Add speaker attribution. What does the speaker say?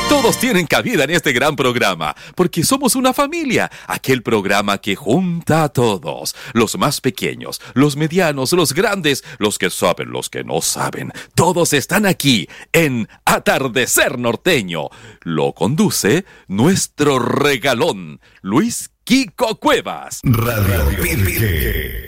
Speaker 1: Todos tienen cabida en este gran programa, porque somos una familia, aquel programa que junta a todos, los más pequeños, los medianos, los grandes, los que saben, los que no saben, todos están aquí en Atardecer Norteño. Lo conduce nuestro regalón, Luis Kiko Cuevas.
Speaker 2: Radio Pirque.